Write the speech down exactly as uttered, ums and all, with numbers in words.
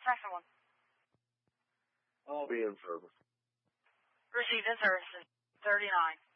Section one. I'll be in service. Received in services. thirty-nine.